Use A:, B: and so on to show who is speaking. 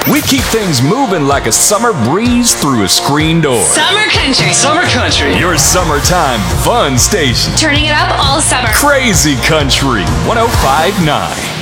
A: We keep things moving like a summer breeze through a screen door.
B: Summer Country.
C: Summer Country.
A: Your summertime fun station.
B: Turning it up all summer.
A: Crazy Country 105.9.